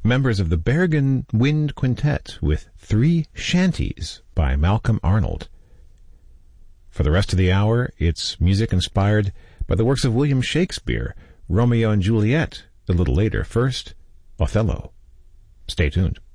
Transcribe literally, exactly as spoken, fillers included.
members of the Bergen Wind Quintet with Three Shanties by Malcolm Arnold. For the rest of the hour, it's music inspired by the works of William Shakespeare, Romeo and Juliet, a little later. First, Othello. Stay tuned.